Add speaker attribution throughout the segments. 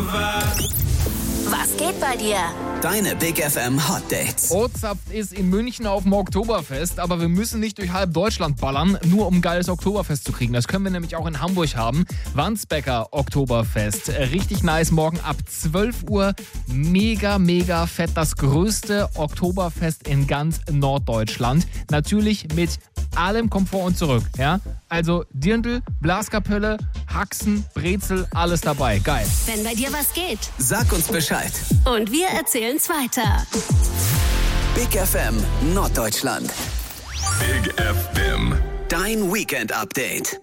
Speaker 1: Was geht bei dir?
Speaker 2: Deine Big FM Hot Dates.
Speaker 3: Ozapft ist in München auf dem Oktoberfest, aber wir müssen nicht durch halb Deutschland ballern, nur um ein geiles Oktoberfest zu kriegen. Das können wir nämlich auch in Hamburg haben. Wandsbecker Oktoberfest. Richtig nice, morgen ab 12 Uhr. Mega, mega fett. Das größte Oktoberfest in ganz Norddeutschland. Natürlich mit allem Komfort und zurück. Ja? Also Dirndl, Blaskapelle, Haxen, Brezel, alles dabei. Geil.
Speaker 1: Wenn bei dir was geht.
Speaker 2: Sag uns Bescheid.
Speaker 1: Und wir erzählen's weiter.
Speaker 2: Big FM Norddeutschland.
Speaker 4: Big FM.
Speaker 2: Dein Weekend-Update.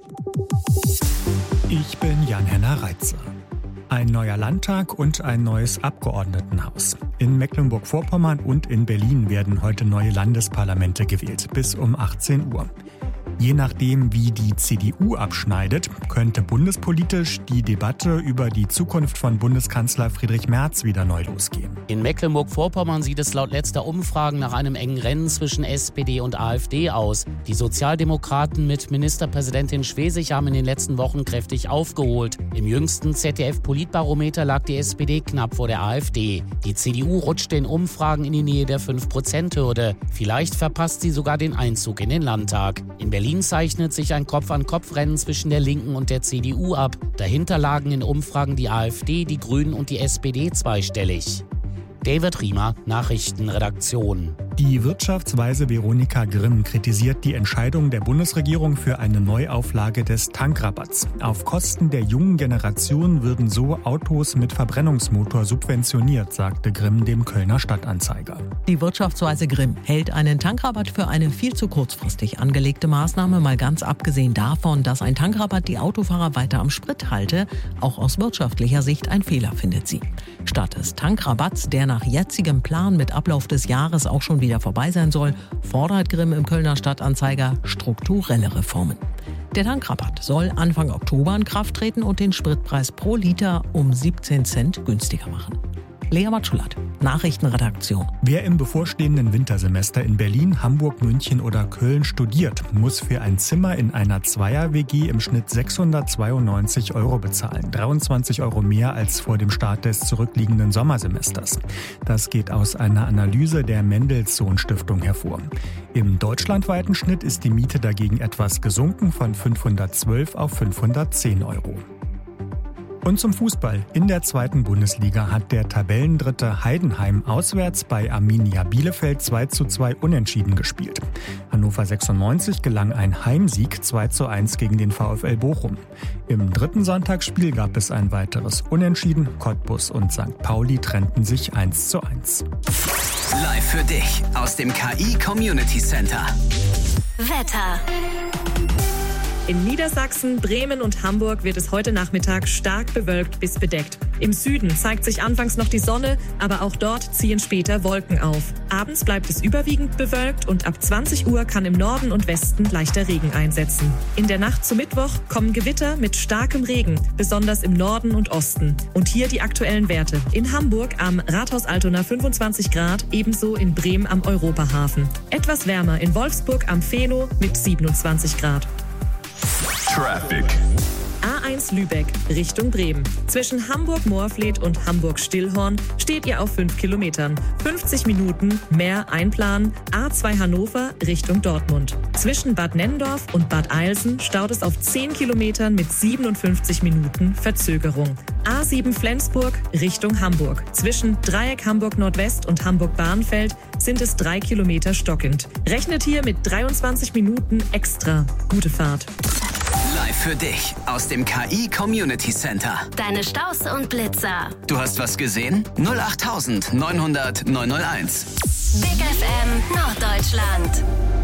Speaker 5: Ich bin Jan-Henner Reitzer. Ein neuer Landtag und ein neues Abgeordnetenhaus. In Mecklenburg-Vorpommern und in Berlin werden heute neue Landesparlamente gewählt, bis um 18 Uhr. Je nachdem, wie die CDU abschneidet, könnte bundespolitisch die Debatte über die Zukunft von Bundeskanzler Friedrich Merz wieder neu losgehen.
Speaker 6: In Mecklenburg-Vorpommern sieht es laut letzter Umfragen nach einem engen Rennen zwischen SPD und AfD aus. Die Sozialdemokraten mit Ministerpräsidentin Schwesig haben in den letzten Wochen kräftig aufgeholt. Im jüngsten ZDF-Politbarometer lag die SPD knapp vor der AfD. Die CDU rutschte in Umfragen in die Nähe der 5%-Hürde. Vielleicht verpasst sie sogar den Einzug in den Landtag. In Berlin zeichnet sich ein Kopf-an-Kopf-Rennen zwischen der Linken und der CDU ab. Dahinter lagen in Umfragen die AfD, die Grünen und die SPD zweistellig. David Riemer, Nachrichtenredaktion.
Speaker 5: Die Wirtschaftsweise Veronika Grimm kritisiert die Entscheidung der Bundesregierung für eine Neuauflage des Tankrabatts. Auf Kosten der jungen Generation würden so Autos mit Verbrennungsmotor subventioniert, sagte Grimm dem Kölner Stadtanzeiger.
Speaker 7: Die Wirtschaftsweise Grimm hält einen Tankrabatt für eine viel zu kurzfristig angelegte Maßnahme, mal ganz abgesehen davon, dass ein Tankrabatt die Autofahrer weiter am Sprit halte. Auch aus wirtschaftlicher Sicht ein Fehler, findet sie. Statt des Tankrabatts, der nach jetzigem Plan mit Ablauf des Jahres auch schon wieder vorbei sein soll, fordert Grimm im Kölner Stadtanzeiger strukturelle Reformen. Der Tankrabatt soll Anfang Oktober in Kraft treten und den Spritpreis pro Liter um 17 Cent günstiger machen. Lea Matschulat, Nachrichtenredaktion.
Speaker 5: Wer im bevorstehenden Wintersemester in Berlin, Hamburg, München oder Köln studiert, muss für ein Zimmer in einer Zweier-WG im Schnitt 692 € bezahlen. 23 € mehr als vor dem Start des zurückliegenden Sommersemesters. Das geht aus einer Analyse der Mendelssohn-Stiftung hervor. Im deutschlandweiten Schnitt ist die Miete dagegen etwas gesunken von 512 auf 510 €. Und zum Fußball. In der 2. Bundesliga hat der Tabellendritte Heidenheim auswärts bei Arminia Bielefeld 2:2 unentschieden gespielt. Hannover 96 gelang ein Heimsieg 2:1 gegen den VfL Bochum. Im dritten Sonntagsspiel gab es ein weiteres Unentschieden. Cottbus und St. Pauli trennten sich 1:1.
Speaker 2: Live für dich aus dem KI Community Center.
Speaker 1: Wetter.
Speaker 8: In Niedersachsen, Bremen und Hamburg wird es heute Nachmittag stark bewölkt bis bedeckt. Im Süden zeigt sich anfangs noch die Sonne, aber auch dort ziehen später Wolken auf. Abends bleibt es überwiegend bewölkt und ab 20 Uhr kann im Norden und Westen leichter Regen einsetzen. In der Nacht zu Mittwoch kommen Gewitter mit starkem Regen, besonders im Norden und Osten. Und hier die aktuellen Werte. In Hamburg am Rathaus Altona 25 Grad, ebenso in Bremen am Europahafen. Etwas wärmer in Wolfsburg am Feno mit 27 Grad.
Speaker 4: Traffic.
Speaker 8: A1 Lübeck Richtung Bremen. Zwischen Hamburg-Moorfleet und Hamburg-Stillhorn steht ihr auf 5 Kilometern. 50 Minuten mehr einplanen. A2 Hannover Richtung Dortmund. Zwischen Bad Nenndorf und Bad Eilsen staut es auf 10 Kilometern mit 57 Minuten Verzögerung. A7 Flensburg Richtung Hamburg. Zwischen Dreieck Hamburg Nordwest und Hamburg Bahnfeld sind es 3 Kilometer stockend. Rechnet hier mit 23 Minuten extra. Gute Fahrt.
Speaker 2: Live für dich aus dem KI Community Center.
Speaker 1: Deine Staus und Blitzer.
Speaker 2: Du hast was gesehen? 08900 901.
Speaker 1: Big FM Norddeutschland.